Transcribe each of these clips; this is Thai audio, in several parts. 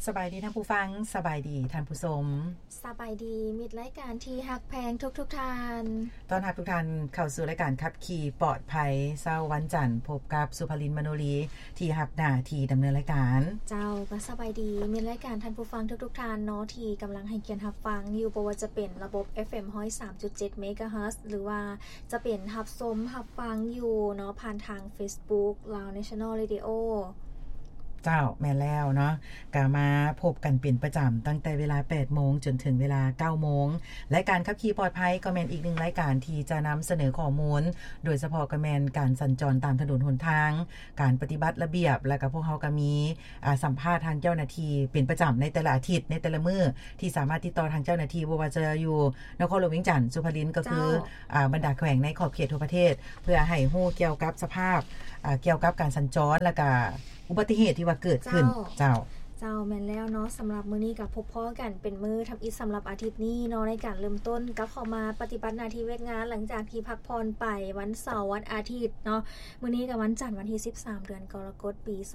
สบายดีท่านผู้ฟังสบายดีท่านผู้ชมสบายดีมิตรรายการที่ฮักแพงทุกท่านต้อนรับทุกท่านเข้าสู่รายการขับขี่ปลอดภัยเช้าวันจันทร์พบกับสุภลินมโนรีที่รับหน้าที่ดำเนินรายการเจ้าก็สบายดีมิตรรายการท่านผู้ฟังทุกท่านเนาะที่กำลังให้เกียรติรับฟังอยู่บ่ว่าจะเป็นระบบ FM 103.7 เมกะเฮิรตซ์หรือว่าจะเป็นรับชมรับฟังอยู่เนาะผ่านทาง Facebook Lao National Radio เจ้าแม่แล้วเนาะก็มาพบกันเป็นประจำตั้งแต่เวลา 8 โมงจนถึงเวลา 9 โมงและการขับขี่ปลอดภัยก็แม่นอีกหนึ่งรายการที่จะนำเสนอข้อมูลโดยเฉพาะก็แม่นการสัญจรตามถนนหนทางการปฏิบัติระเบียบและก็พวกเฮาก็มีสัมภาษณ์ทางเจ้าหน้าที่เป็นประจำในแต่ละอาทิตย์ในแต่ละมื้อที่สามารถติดต่อทางเจ้าหน้าที่บ่ว่าจะอยู่นครหลวงเวียงจันทน์สุพรรณก็คือบรรดาแขวงในขอบเขตทั่วประเทศเพื่อให้ฮู้เกี่ยวกับสภาพเกี่ยวกับการสัญจรและก็อุบัติเหตุที่ว่าเกิดขึ้นเจ้าแม่นแล้วเนาะสำหรับมื้อนี้กับพบพ้อกันเป็นมื้อทำอิฐสำหรับอาทิตย์นี้เนาะในการเริ่มต้นกับเข้ามาปฏิบัติหน้าที่เวทงานหลังจากที่พักผ่อนไปวันเสาร์วันอาทิตย์เนาะมื้อนี้กับวันจันทร์วันที่13เดือนกรกฎาคมปี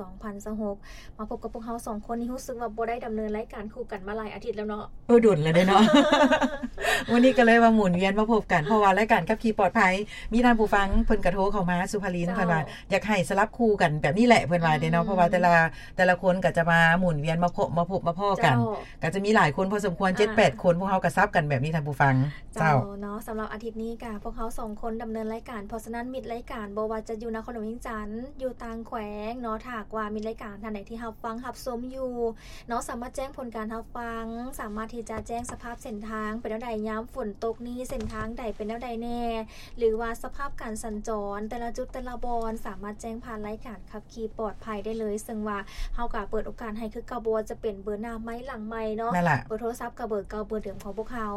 2026มาพบกับพวกเฮา2คนนี่รู้สึกว่าบ่ได้ดำเนินรายการคู่กันมาหลายอาทิตย์แล้วเนาะดุลแล้วเด้เนาะ วันนี้ก็เลยมาหมุนเวียนมาพบกันเพราะว่ารายการขับขี่ปลอดภัยมีท่านผู้ฟังเพิ่นกระโทรเข้ามาสุภลินเพิ่นว่าอยากให้สลับคู่กันแบบนี้แหละเพิ่นว่าเด้เนาะเพราะว่าแต่ละคนก็จะมาหมุนเวียนมาพบมาพ้อกันก็จะมีหลายคนพอสมควร 7-8 คนพวกเฮาก็ซับกันแบบนี้ท่านผู้ฟังเจ้าเนาะสำหรับอาทิตย์นี้ก็พวกเฮา2คนดำเนินรายการเพราะฉะนั้นมิตรรายการบ่ว่าจะอยู่นครหลวงเวียงจันทน์อยู่ต่างแขวงเนาะถ้าว่ามีรายการท่านใดที่รับฟังรับชมอยู่เนาะสามารถแจ้งผลการรับฟังสามารถที่จะแจ้งสภาพเส้นทางเป็นแนวใดยามฝนตกนี้เส้นทางใดเป็นแนวใดแน่หรือว่าสภาพการสัญจรแต่ละจุดแต่ละบอนสามารถแจ้งผ่านรายการขับขี่ปลอดภัยได้เลยซึ่งว่าเฮาก็เปิดโอกาสให้คือเก่าบ่ว่าจะเป็นเบอร์หน้าไม้หลังไม้เนาะเบอร์โทรศัพท์กับเบอร์เก่าเบอร์เดิมของพวกเขา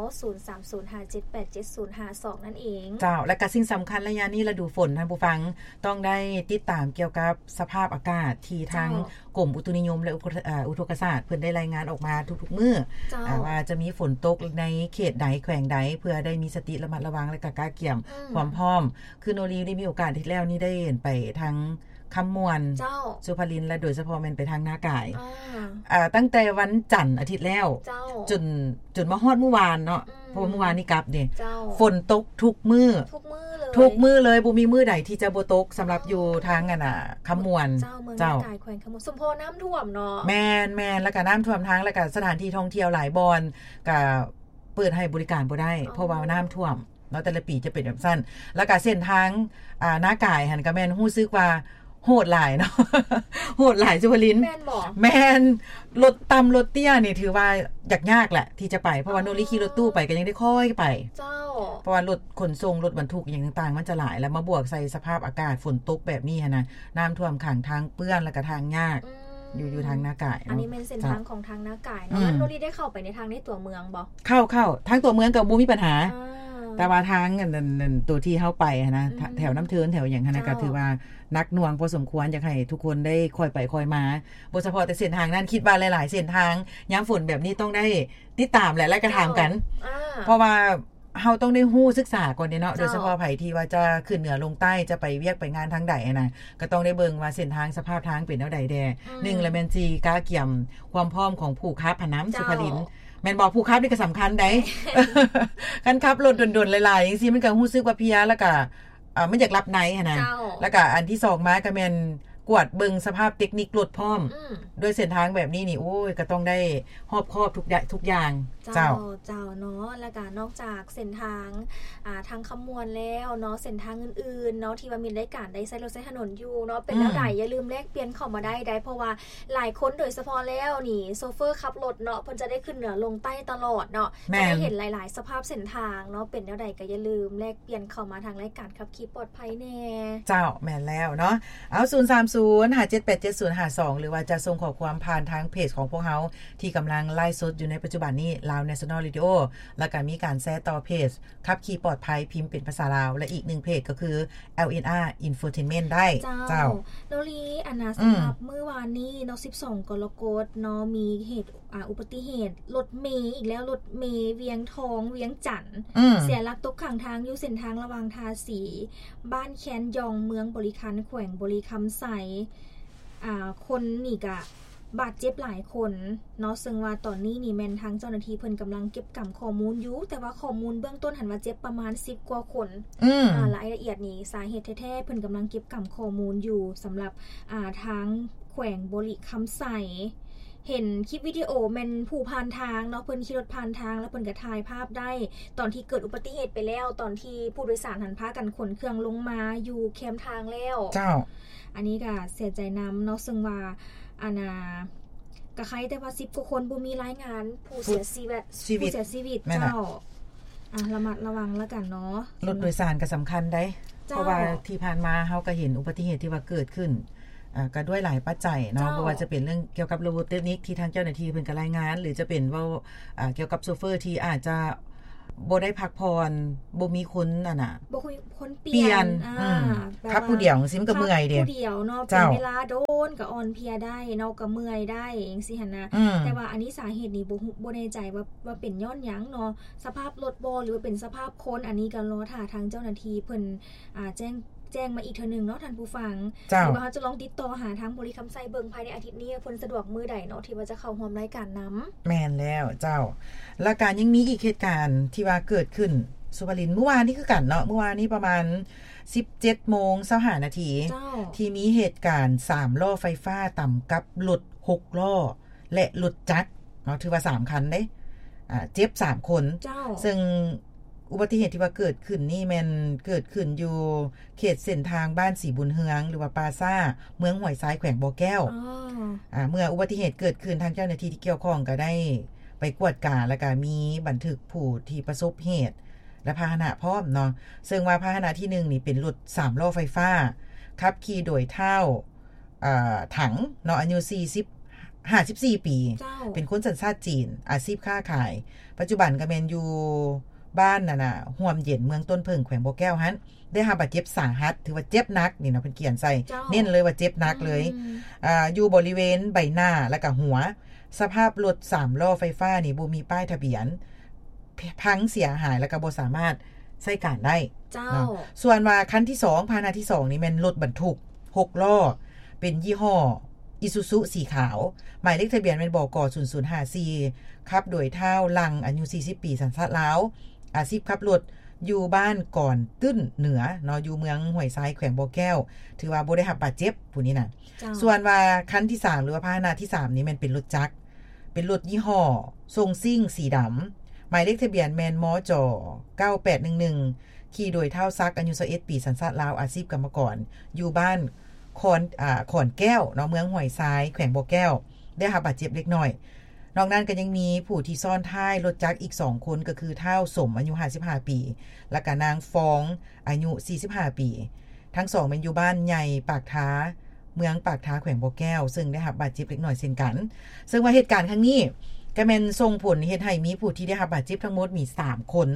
0305787052นั่นเองเจ้าและก็สิ่งสำคัญระยะนี้ฤดูฝนท่านผู้ฟังต้องได้ติดตามเกี่ยวกับสภาพอากาศที่ทางกรมอุตุนิยมและอุทกศาสตร์เพิ่นได้รายงานออกมาทุกๆมื้อว่าจะมีฝนตกในเขตใดแขวงใดเพื่อได้มีสติระมัดระวังและก็กล้าเกี่ยมความพร้อมคือโนรีได้มีโอกาสที่แล้วนี่ได้เห็นไปทางคำมวนสุภรินและโดยเฉพาะมันไปทางหน้ากายตั้งแต่วันจันทร์อาทิตย์แล้วจนมาฮอดเมื่อวานเนาะเพราะเมื่อวานนี่กลับนี่ฝนตกทุกมื้อเลยบ่มีมื้อใดที่จะบ่ตกสำหรับอยู่ทางคำมวนเจ้ากายแขวงคำมวนสมพรน้ำท่วมเนาะแม่นแล้วก็น้ำท่วมทางแล้วก็สถานที่ท่องเที่ยวหลายบอนก็เปิดให้บริการบ่ได้เพราะว่าน้ำท่วมเนาะแต่ละปีจะเป็นแบบสั้นแล้วก็เส้นทางหน้ากายหันก็แม่นฮู้สึกว่าโหดหลายเนาะโหดหลายสุภลินแม่นรถต่ำรถเตี้ยนี่ถือว่ายากแหละที่จะไปเพราะว่าโนริขี่รถตู้ไปก็ยังได้ค่อยไปเพราะว่ารถขนส่งรถบรรทุกอย่างต่างๆมันจะหลายแล้วมาบวกใส่สภาพอากาศฝนตกแบบนี้นะน้ำท่วมขังทางเปื้อนแล้วก็ทางยากอยู่ทางหน้ากายอันนี้เป็นเส้นทางของทางหน้ากายเนาะแล้วโนริได้เข้าไปในทางในตัวเมืองบ่เข้าทางตัวเมืองก็บ่มีปัญหาแต่ว่าทางตัวที่เข้าไปนะแถวน้ำเทินแถวอย่างนั้นก็ถือว่านักหน่วงพอสมควรอยากให้ทุกคนได้คอยไปคอยมาโดยเฉพาะแต่เส้นทางนั้นคิดว่าหลายๆเส้นทางยามฝนแบบนี้ต้องได้ติดตามและกระทำกันเพราะว่าเฮาต้องได้ฮู้ศึกษาก่อนเนาะโดยเฉพาะไผที่ว่าจะขึ้นเหนือลงใต้จะไปเวียกไปงานทางใดนะก็ต้องได้เบิ่งว่าเส้นทางสภาพทางเป็นแนวใดแด1แล้วแม่นสิกล้าเกี่ยมความพร้อมของผู้ค้าผน้ำสุภรินแม่นบอกผู้ขับนี่ก็สำคัญได้ คันขับรถด่วนๆหลายๆจังซี่มันก็รู้สึกว่าเพลียแล้วก็มันอยากรับไหนหั่นน่ะแล้วก็อันที่2มาก็แม่นกวดเบิ่งสภาพเทคนิครถพร้อมด้วยเส้นทางแบบนี้นี่โอ้ยก็ต้องได้รอบคอบทุกอย่างเจ้าเนาะแล้วก็นอกจากเส้นทางทางคำมวลแล้วเนาะเส้นทางอื่นๆเนาะที่ว่ามีรายการได้ใช้รถใช้ถนนอยู่เนาะเป็นแล้วใดอย่าลืมแลกเปลี่ยนเข้ามาได้เพราะว่าหลายคนโดยเฉพาะแล้วนี่โซเฟอร์ขับรถเนาะเพิ่นจะได้ขึ้นเหนือลงใต้ตลอดเนาะจะได้เห็นหลายๆสภาพเส้นทางเนาะเป็นแล้วใดก็อย่าลืมแลกเปลี่ยนเข้ามาทางรายการขับขี่ปลอดภัยแน่เจ้าแม่นแล้วเนาะเอา030577052หรือว่าจะส่งข้อความผ่านทางเพจของพวกเฮาที่กำลังไลฟ์สดอยู่ในปัจจุบันนี้ Lao National Radio แล้วก็มีการแชร์ต่อเพจขับขี่ปลอดภัยพิมพ์เป็นภาษาลาวและอีก1เพจก็คือ LNR Infotainment ได้เจ้าโนรีอันน่ะสำหรับเมื่อวานนี้เนาะ12กรกฎาคมเนาะมีเหตุอุบัติเหตุรถเมล์อีกแล้วรถเมล์เวียงทองเวียงจันทน์เสียหลักตกข้างทางอยู่เส้นทางระหว่างทาสีบ้านแคนยองเมืองบริคันแขวงบริคำไสคนนี่ก็บาดเจ็บหลายคนเนาะซึ่งว่าตอนนี้นี่แม่นทางเจ้าหน้าที่เพิ่นกำลังเก็บกำข้อมูลอยู่แต่ว่าข้อมูลเบื้องต้นหันว่าเจ็บประมาณ10กว่าคนรายละเอียดนี่สาเหตุแท้ๆเพิ่นกำลังเก็บกำข้อมูลอยู่สำหรับทางแขวงบริคำใสเห็นคลิปวิดีโอแม่นผู้ผ่านทางเนาะเพิ่นขี่รถผ่านทางแล้วเพิ่นก็ถ่ายภาพได้ตอนที่เกิดอุบัติเหตุไปแล้วตอนที่ผู้โดยสารหันพากันขนเครื่องลงมาอยู่แคมทางแล้วเจ้าอันนี้ก็เสียใจนํเนาะซึ่งว่าก็ใครแต่ว่า10กว่าคนบ่มีรายงานผู้เสียชีวิตเจ้าระมัดระวังแล้วกันเนาะรถโดยสารก็สำคัญได้เพราะว่าที่ผ่านมาเฮาก็เห็นอุบัติเหตุที่ว่าเกิดขึ้นก็ด้วยหลายปัจจัยเนาะเพราะว่าจะเป็นเรื่องเกี่ยวกับระบบเทคนิคที่ทางเจ้าหน้าที่เพิ่นก็รายงานหรือจะเป็นว่าเกี่ยวกับโชเฟอร์ที่อาจจะบ่ได้พักผ่อนบ่มีคนน่ะบ่มีคนเปลี่ยนครับผู้เดียวสิมันก็เมื่อยเด้ผู้เดียวเนาะเป็นเวลาโดนก็อ่อนเพลียได้เนาะก็เมื่อยได้จังซี่หั่นนะแต่ว่าอันนี้สาเหตุนี่บ่แน่ใจว่าเป็นย้อนหยังเนาะสภาพรถบ่หรือว่าเป็นสภาพคนอันนี้ก็รอท่าทางเจ้าหน้าที่เพิ่นแจ้งมาอีกเทื่อนึงเนาะท่านผู้ฟังหรือว่าเฮาจะลองติดต่อหาทางบริคำไสเบิ่งภายในอาทิตย์นี้เพิ่นสะดวกมื้อใดเนาะที่ว่าจะเข้าร่วมรายการนำแม่นแล้วเจ้าแล้วการยังมีอีกเหตุการณ์ที่ว่าเกิดขึ้นสุภรินทร์เมื่อวานนี้คือกันเนาะเมื่อวานนี้ประมาณ 17:25 น.ที่มีเหตุการณ์3ล้อไฟฟ้าต่ำกับรถ6ล้อและรถจักรเนาะถือว่า3คันเด้เจ็บ3คนซึ่งอุบัติเหตุที่ว่าเกิดขึ้นนี่แม่นเกิดขึ้นอยู่เขตเส้นทางบ้านสีบุญเฮืองหรือว่าปาซ่าเมืองห้วยทรายแขวงบ่อแก้วเมื่ออุบัติเหตุเกิดขึ้นทางเจ้าหน้าที่ที่เกี่ยวข้องก็ได้ไปกวดกาแล้วก็มีบันทึกผู้ที่ประสบเหตุและพาหนะพร้อมเนาะซึ่งว่าพาหนะที่1นี่เป็นรถ3ล้อไฟฟ้าขับขี่โดยเท่าถังเนาะอายุ54 ปีเป็นคนสัญชาติจีนอาชีพค้าขายปัจจุบันก็แม่นอยู่บ้านน่ะห่วมเย็นเมืองต้นเพิงแขวงบ่อแก้วหันได้รับบาดเจ็บสาหัสถือว่าเจ็บหนักนี่เนาะเพิ่นเขียนใส่เน้นเลยว่าเจ็บหนักเลยอยู่บริเวณใบหน้าและก็หัวสภาพรถ3ล้อไฟฟ้านี่บ่มีป้ายทะเบียนพังเสียหายแล้วก็บ่สามารถใช้การได้เนาะส่วนว่าคันที่2พาหนะที่2นี่แม่นรถบรรทุก6ล้อเป็นยี่ห้ออิซูซุสีขาวหมายเลขทะเบียนเป็นบก0054ขับโดยเท่าลังอายุ40 ปีสัญชาติลาวอาชีพขับรถอยู่บ้านก่อนตื้นเหนือเนาะอยู่เมืองห้วยทรายแขวงบ่อแก้วถือว่าบ่ได้รับบาดเจ็บผู้นี้น่ะส่วนว่าคันที่3หรือว่าพาหนะที่3นี่มันเป็นรถจักรเป็นรถยี่ห้อทรงซิ่งสีดำหมายเลขทะเบียนแมนมจ9811ขี่โดยเท่าซักอายุ21 ปีสัญชาติลาวอาชีพกรรมกรอยู่บ้านขอนแก้วเนาะเมืองห้วยทรายแขวงบ่อแก้วได้รับบาดเจ็บเล็กน้อยนอกนั้นก็ยังมีผู้ที่ซ่อนท้ายรถจักรอีก2คนก็คือเท่าสมอายุ55 ปีและก็นางฟองอายุ45 ปีทั้ง2เป็นอยู่บ้านใหญ่ปากท้าเมืองปากท้าแขวงบ่อแก้วซึ่งได้รับบาดเจ็บเล็กน้อยเช่นกันซึ่งว่าเหตุการณ์ครั้งนี้ก็แม่นส่งผลเฮ็ดให้มีผู้ที่ได้รับบาดเจ็บทั้งหมดมี3คน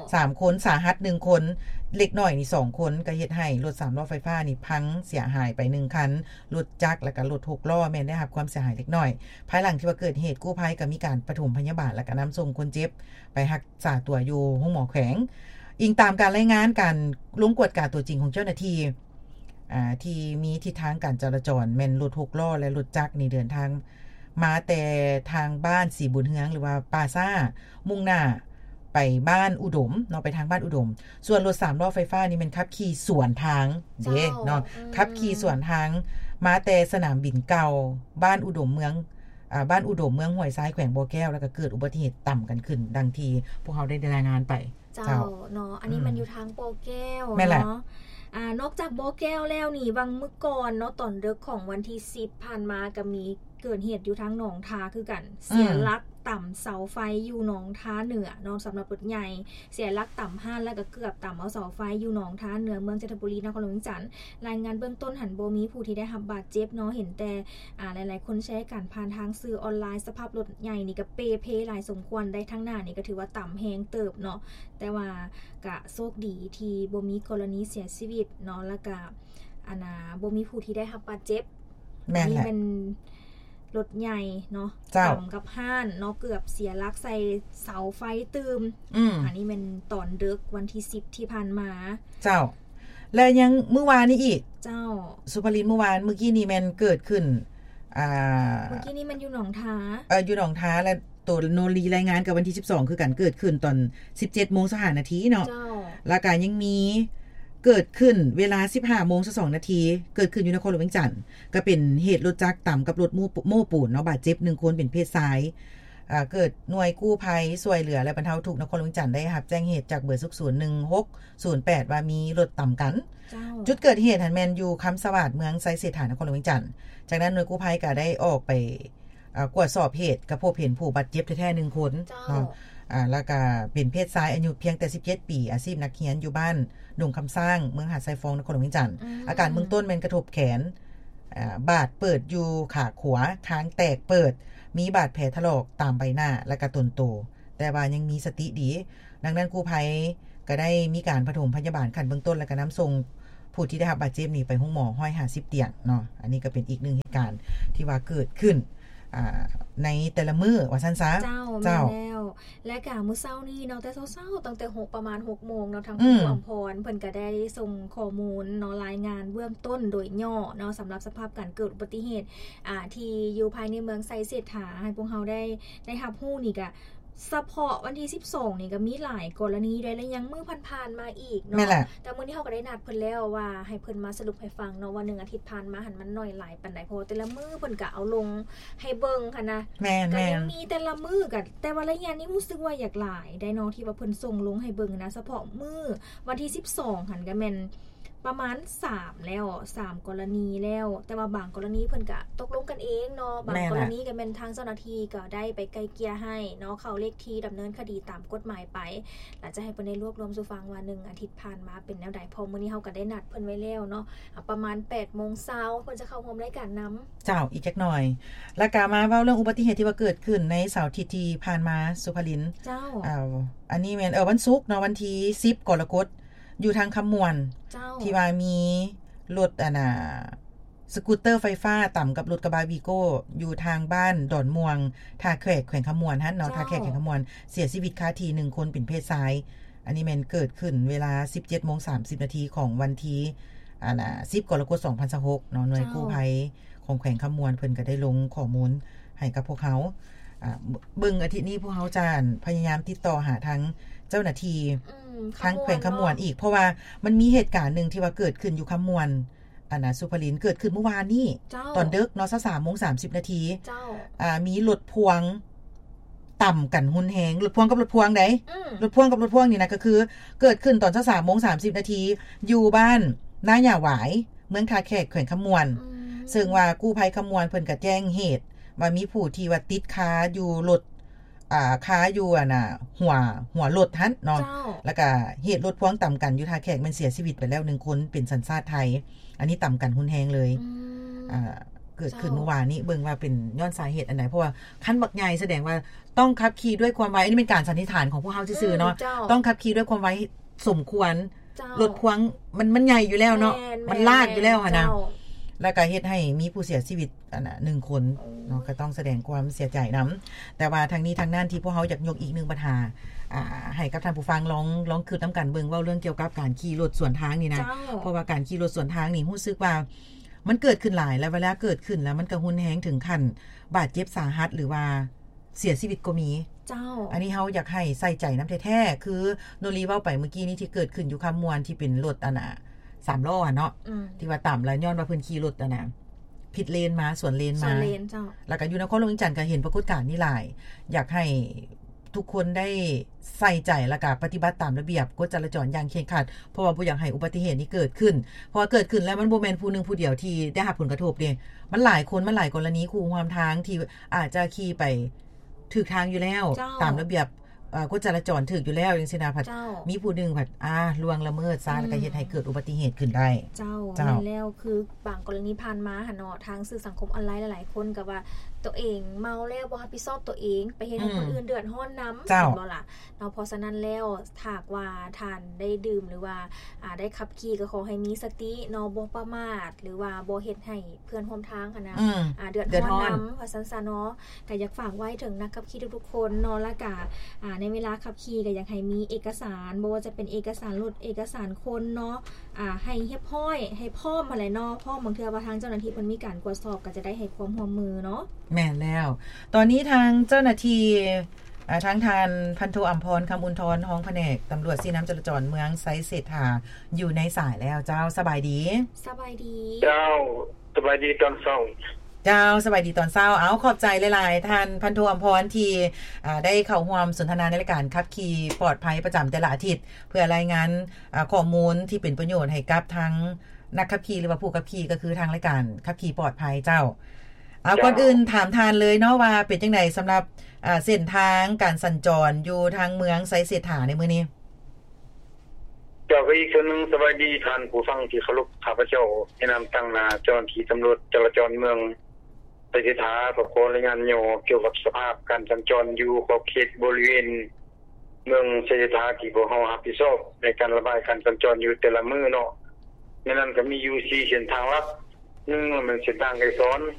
3คนสาหัส1คนเล็กน้อยนี่2คนก็เฮ็ดให้รถ3ล้อไฟฟ้านี่พังเสียหายไป1คันรถจักรแล้วก็รถ6ล้อแม่นได้รับความเสียหายเล็กน้อยภายหลังที่ว่าเกิดเหตุกู้ภัยก็มีการปฐมพยาบาลแล้วก็นำส่งคนเจ็บไปรักษาตัวอยู่ห้องหมอแขวงอิงตามการรายงานการลงกวดกาตัวจริงของเจ้าหน้าที่ที่มีทิศทางการจราจรแม่นรถ6ล้อและรถจักรนี่เดินทางมาแต่ทางบ้านสีบุญเฮืองหรือว่าปาซ่ามุ่งหน้าไปบ้านอุดมเนาะไปทางบ้านอุดมส่วนรถ3ล้อไฟฟ้านี่มันขับขี่สวนทางเด้เนาะขับขี่สวนทางมาแต่สนามบินเก่าบ้านอุดมเมืองบ้านอุดมเมืองห้วยทรายแขวงบ่อแก้วแล้วก็เกิดอุบัติเหตุต่ำกันขึ้นดังที่พวกเขาได้รายงานไปเจ้าเนาะอันนี้มันอยู่ทางบ่อแก้วเนาะนอกจากบ่อแก้วแล้วนี่บางมื้อก่อนเนาะตอนดึกของวันที่10ผ่านมาก็มีเกิดเหตุอยู่ทางหนองทาคือกันเสียหลักต่ำเสาไฟอยู่หนองท้าเหนือเนาะสำหรับรถใหญ่เสียหลักต่ำห้านแล้วก็เกือบต่ำเอาเสาไฟอยู่หนองท้าเหนือเมืองจันทบุรีนครหลวงจันทร์รายงานเบื้องต้นหันบ่มีผู้ที่ได้รับบาดเจ็บเนาะเห็นแต่หลายๆคนแชร์กันผ่านทางสื่อออนไลน์สภาพรถใหญ่นี่ก็เพหลายสมควรได้ทั้งหน้านี่ก็ถือว่าต่ำแฮงเติบเนาะแต่ว่าก็โชคดีที่บ่มีกรณีเสียชีวิตเนาะแล้วก็บ่มีผู้ที่ได้รับบาดเจ็บนี่เป็นรถใหญ่เนาะต่ำกับห้านเนาะเกือบเสียหลักใส่เสาไฟตืมอันนี้เป็นตอนดึกวันที่10ที่ผ่านมาเจ้าและยังเมื่อวานนี้อีกเจ้าสุภรินทร์เมื่อวานเมื่อกี้นี่แม่นเกิดขึ้นเมื่อกี้นี้มันอยู่หนองทาอยู่หนองทาและตัวโนรีรายงานกับวันที่12คือกันเกิดขึ้นตอน 17:05 น.เนาะแล้วก็ยังมีเกิดขึ้นเวลา 15:02 น.เกิดขึ้นอยู่นครหลวงเวียงจันทน์ก็เป็นเหตุรถจักรต่ำกับรถโม้ปูนเนาะบาดเจ็บ1คนเป็นเพศชายเกิดหน่วยกู้ภัยช่วยเหลือและบรรเทาทุกข์นครหลวงเวียงจันทน์ได้รับแจ้งเหตุจากเบอร์1608ว่ามีรถต่ำกันจุดเกิดเหตุหันแมนอยู่คำสวัสดิ์เมืองไซเศรษฐานครหลวงเวียงจันทน์จากนั้นหน่วยกู้ภัยก็ได้ออกไปกวดสอบเหตุก็พบเห็นผู้บาดเจ็บแท้ๆ1คนเนาะแล้วก็เป็นเพศชายอายุเพียงแต่17ปีอาชีพนักเรียนอยู่บ้านดงคำสร้างเมืองหาดไซฟองนครหลวงเวียงจันทน์อาการเบื้องต้นเป็นกระทบแขนบาดเปิดอยู่ขาขวาคางแตกเปิดมีบาดแผลถลอกตามใบหน้าและกระต้นโตแต่ว่ายังมีสติดีดังนั้นกู้ภัยก็ได้มีการปฐมพยาบาลขั้นเบื้องต้นและก็นำส่งผู้ที่ได้รับบาดเจ็บนี้ไปห้องหมอ150 เตียงเนาะอันนี้ก็เป็นอีกหนึ่งเหตุการณ์ที่ว่าเกิดขึ้นในแต่ละมื้อว่าซั่นซะเจ้าแล้วและกะมื้อเช้านี้เนาะแต่เช้าๆตั้งแต่ประมาณ 6:00 นเนาะทางผู้อำพรเพิ่นก็ได้ส่งข้อมูลเนาะรายงานเบื้องต้นโดยย่อเนาะสำหรับสภาพการเกิดอุบัติเหตุที่อยู่ภายในเมืองไซเศรษฐาให้พวกเฮาได้รับรู้นี่ก็เฉพาะวันที่12นี่ก็มีหลายกรณีด้วยและยังมื้อผ่านๆมาอีกเนาะแต่มื้อนี้เฮาก็ได้นัดเพิ่นแล้วว่าให้เพิ่นมาสรุปให้ฟังเนาะว่า1อาทิตย์ผ่านมาหันมันน้อยหลายปานใดเพราะแต่ละมื้อเพิ่นก็เอาลงให้เบิ่งค่ะนะก็ยังมีแต่ละมื้อก็แต่ว่าระยะนี้รู้สึกว่าอยากหลายได้เนาะที่ว่าเพิ่นส่งลงให้เบิ่งนะเฉพาะมื้อวันที่12หันก็แม่นประมาณ3แล้ว3กรณีแล้วแต่ว่าบางกรณีเพิ่นก็ตกลงกันเองเนาะบางกรณีก็แม่นทางเจ้าหน้าที่ก็ได้ไปไกลเกลี่ยให้เนาะเข้าเลขที่ดำเนินคดีตามกฎหมายไปหลังจากให้เพิ่นได้รวบรวมสู่ฟังว่า1อาทิตย์ผ่านมาเป็นแนวใดพอมื้อนี้เฮาก็ได้นัดเพิ่นไว้แล้วเนาะประมาณ 8:00 นเช้าเพิ่นจะเข้าร่วมรายการนำเจ้าอีกจักหน่อยแล้วก็มาเว้าเรื่องอุบัติเหตุที่ว่าเกิดขึ้นในเสาร์อาทิตย์ที่ผ่านมาสุภลินเจ้าอันนี้แม่นวันศุกร์เนาะวันที่10กรกฎาคมอยู่ทางคำมวนที่ว่ามีรถสกูตเตอร์ไฟฟ้าต่ำกับรถกระบะวีโก้อยู่ทางบ้านดอนม่วงท่าแขกแขวงคำมวนฮะเนาะท่าแขกแขวงคำมวนเสียชีวิตคาที่1คนเป็นเพศชายอันนี้แม่นเกิดขึ้นเวลา 17:30 น.ของวันที่10กรกฎาคม2026เนาะหน่วยกู้ภัยของแขวงคำมวนเพิ่นก็ได้ลงข้อมูลให้กับพวกเขาเบิ่งอาทิตย์นี้พวกเขาจะพยายามติดต่อหาทั้งเจ้าหน้าที่ทั้งแขวงคำมวนอีกเพราะว่ามันมีเหตุการณ์นึงที่ว่าเกิดขึ้นอยู่คำมวนสุภลินเกิดขึ้นเมื่อวานนี้ตอนดึกเนาะ 3:30 น.มีรถพวงต่ำกันหุนแฮงรถพวงกับรถพวงใดรถพวงกับรถพวงนี่นะก็คือเกิดขึ้นตอน 3:30 น.อยู่บ้านนาหย่าหวายเมืองท่าแขกแขวงคำมวนซึ่งว่ากู้ภัยคำมวนเพิ่นก็แจ้งเหตุว่ามีผู้ที่ว่าติดค้าอยู่รถค้าอยู่หัวรถหั่นเนาะแล้วก็เหตุรถพ่วงต่ำกันอยู่ท่าแขกมันเสียชีวิตไปแล้ว1คนเป็นสัญชาติไทยอันนี้ต่ำกันหุนแฮงเลยเกิดขึ้นเมื่อวานนี้เบิ่งว่าเป็นย้อนสาเหตุอันไหนเพราะว่าคันบักใหญ่แสดงว่าต้องขับขี่ด้วยความไวอันนี้เป็นการสันนิษฐานของพวกเฮาซื่อๆเนาะต้องขับขี่ด้วยความไวสมควรรถพ่วงมันใหญ่อยู่แล้วเนาะมันลากอยู่แล้วค่ะนะแล้วก็เฮ็ดให้มีผู้เสียชีวิต1คนเนาะก็ต้องแสดงความเสียใจนำแต่ว่าทางนี้ทางนั้นที่พวกเฮาอยากยกอีก1ปัญหาให้กับท่านผู้ฟังลองคิดนำกันเบิ่งเว้าเรื่องเกี่ยวกับการขี่รถสวนทางนี่นะเพราะว่าการขี่รถสวนทางนี่รู้สึกว่ามันเกิดขึ้นหลายแล้วเวลาเกิดขึ้นแล้วมันก็รุนแรงถึงขั้นบาดเจ็บสาหัสหรือว่าเสียชีวิตก็มีอันนี้เฮาอยากให้ใส่ใจนำแท้ๆคือโนรีเว้าไปเมื่อกี้นี้ที่เกิดขึ้นอยู่คำมวนที่เป็นรถ3ล้อเนาะที่ว่าต่ำแล้วย้อนว่าเพิ่นขี่รถผิดเลนมาสวนเลนมาแล้วก็อยู่นครหลวงเวียงจันทน์ก็เห็นปรากฏการณ์นี้หลายอยากให้ทุกคนได้ใส่ใจและก็ปฏิบัติตามระเบียบกฎจราจรอย่างเคร่งครัดเพราะว่าบ่อยากให้อุบัติเหตุนี้เกิดขึ้นพอเกิดขึ้นแล้วมันบ่แม่นผู้นึงผู้เดียวที่ได้รับผลกระทบเด้มันหลายคนมันหลายกรณีคู่ความทางที่อาจจะขี่ไปถูกทางอยู่แล้วตามระเบียบกฎจราจรถึกอยู่แล้วจังซี่นะพัดมีผู้นึงพัดล่วงละเมิดซะแล้วก็เฮ็ดให้เกิดอุบัติเหตุขึ้นได้เจ้าแล้วคือบางกรณีผ่านมาหะเนาะทางสื่อสังคมออนไลน์หลายๆคนก็ว่าตัวเองเมาแล้วบ่รับผิดชอบตัวเองไปเฮ็ดให้คนอื่นเดือดร้อนนำบ่ล่ะเนาะเพราะฉะนั้นแล้วถ้าว่าท่านได้ดื่มหรือว่าได้ขับขี่ก็ขอให้มีสติเนาะบ่ประมาทหรือว่าบ่เฮ็ดให้เพื่อนร่วมทางค่ะนะเดือดร้อนนำว่าซั่นๆเนาะก็อยากฝากไว้ถึงนักขับขี่ทุกๆคนเนาะแล้วก็ในเวลาขับขี่ก็อยากให้มีเอกสารบ่ว่าจะเป็นเอกสารรถเอกสารคนเนาะให้เรียบร้อยให้พร้อมอะไรเนาะพร้อมบางเทื่อว่าทางเจ้าหน้าที่เพิ่นมีการตรวจสอบก็จะได้ให้ความร่วมมือเนาะแม่นแล้วตอนนี้ทางเจ้าหน้าที่ทั้งทานพันโทอัมพรคำอุนทรห้องแผนกตำรวจสีน้ำจราจรเมืองไซเศรษฐาอยู่ในสายแล้วเจ้าสบายดีสบายดีเจ้าสบายดีตอนเช้าเจ้าสบายดีตอนเช้าเอาขอบใจหลายๆท่านพันโทอัมพรที่ได้เข้าร่วมสนทนาในรายการขับขี่ปลอดภัยประจำแต่ละอาทิตย์เพื่อรายงานข้อมูลที่เป็นประโยชน์ให้กับทั้งนักขับขี่หรือว่าผู้ขับขี่ก็คือทางรายการขับขี่ปลอดภัยเจ้าก่อนอื่นถามทานเลยเนาะว่าเป็นจังได๋สำหรับเส้นทางการสัญจรอยู่ทางเมืองไซเศรษฐาในมื้อนี้เจ้าก็อีกคนนึงสวัสดีท่านผู้ฟังที่เคารพข้าพเจ้าในนามตั้งหน้าเจ้าหน้าที่ตำรวจจราจรเมืองไซเศรษฐาขอรายงานเกี่ยวกับสภาพการสัญจรอยู่ขอบเขตบริเวณเมืองไซเศรษฐาที่พวกเฮารับผิดชอบในการระบายการสัญจรอยู่แต่ละมื้อเนาะในนั้นก็มีอยู่4เส้นทางหลัก1มันเส้นทางไกลสอน